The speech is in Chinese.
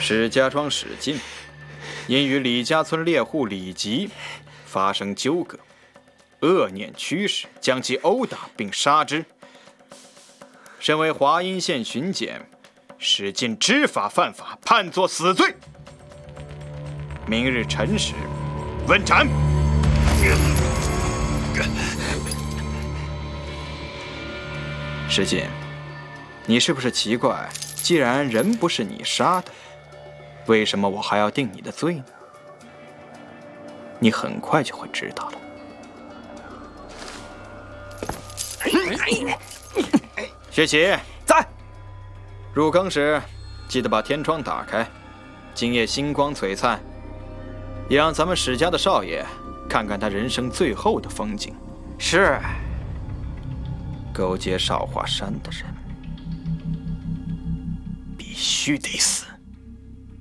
史家庄史进因与李家村猎户李吉发生纠葛，恶念驱使，将其殴打并杀之。身为华阴县巡检，史进知法犯法，判作死罪。明日辰时问斩。史进，你是不是奇怪？既然人不是你杀的，为什么我还要定你的罪呢？你很快就会知道了。薛奇在。 入更时记得把天窗打开，今夜星光璀璨，也让咱们史家的少爷看看他人生最后的风景。 是。 勾结少华山的人必须得死。